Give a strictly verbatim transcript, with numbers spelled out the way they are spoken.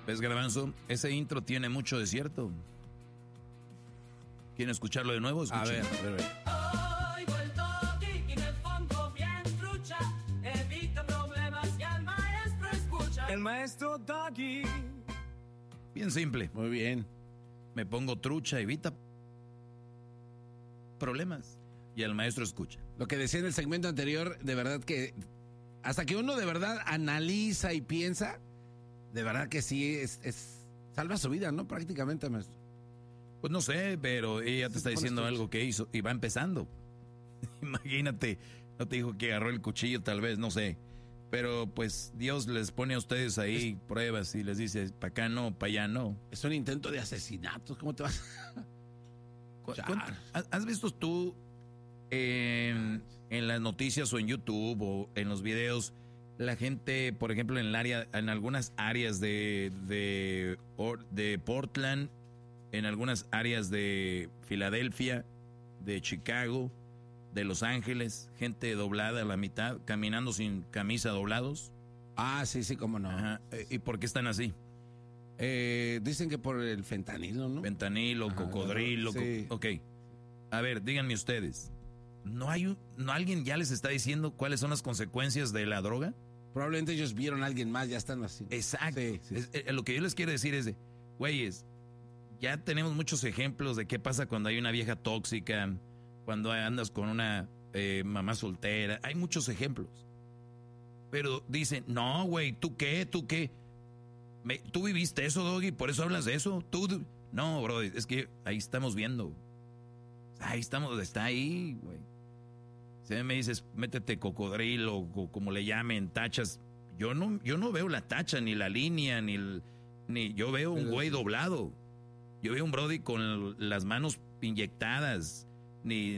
¿Ves, Garbanzo? Ese intro tiene mucho de cierto. ¿Quieren escucharlo de nuevo? Escuchen. A ver, a ver, a ver. Oigo el doggy y me pongo bien trucha. Evito problemas y al maestro escucha. El maestro Doggy. Bien simple. Muy bien. Me pongo trucha, evita problemas. Y el maestro escucha. Lo que decía en el segmento anterior, de verdad que hasta que uno de verdad analiza y piensa, de verdad que sí, es, es salva su vida, ¿no? Prácticamente, maestro. Pues no sé, pero ella te Se está pone diciendo trucha. algo que hizo y va empezando. Imagínate, no te dijo que agarró el cuchillo, tal vez, no sé. Pero pues Dios les pone a ustedes ahí es, pruebas y les dice, para acá no, para allá no. Es un intento de asesinato, ¿cómo te vas? ¿Cu- ¿Has, ¿Has visto tú en, en las noticias o en YouTube o en los videos la gente, por ejemplo, en el área, en algunas áreas de, de, de Portland, en algunas áreas de Filadelfia, de Chicago, de Los Ángeles, gente doblada a la mitad, caminando sin camisa, doblados? Ah, sí, sí, cómo no. Ajá. ¿Y por qué están así? Eh, dicen que por el fentanilo, ¿no? Fentanilo, Ajá, cocodrilo. sí. Co- ok. A ver, díganme ustedes. ¿No hay un- no alguien ya les está diciendo cuáles son las consecuencias de la droga? Probablemente ellos vieron a alguien más, ya están así. Exacto. Sí, sí. Es- eh, lo que yo les quiero decir es de, güeyes, ya tenemos muchos ejemplos de qué pasa cuando hay una vieja tóxica, cuando andas con una eh, mamá soltera. Hay muchos ejemplos. Pero dicen, no, güey, ¿tú qué? ¿Tú qué? Me- ¿Tú viviste eso, Doggy? ¿Por eso hablas de eso? ¿Tú? No, bro, es que ahí estamos viendo. Ahí estamos, está ahí, güey. Si me dices, métete cocodrilo, o como le llamen, tachas. Yo no, yo no veo la tacha, ni la línea, ni el, ni yo veo un Pero güey sí. doblado. Yo veo un brody con las manos inyectadas, ni